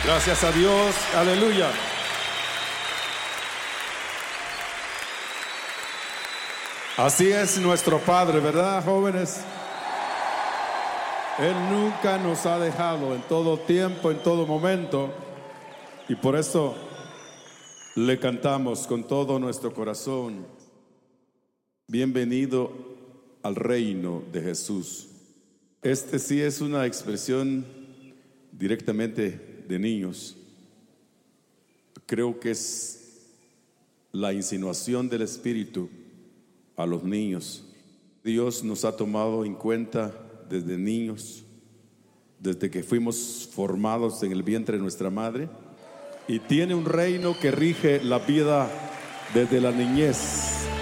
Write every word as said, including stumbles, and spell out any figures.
Gracias a Dios, aleluya. Así es nuestro Padre, ¿verdad, jóvenes? Él nunca nos ha dejado en todo tiempo, en todo momento. Y por eso le cantamos con todo nuestro corazón: bienvenido al reino de Jesús. Este sí es una expresión directamente de niños. Creo que es la insinuación del Espíritu a los niños. Dios nos ha tomado en cuenta desde niños, desde que fuimos formados en el vientre de nuestra madre, y tiene un reino que rige la vida desde la niñez.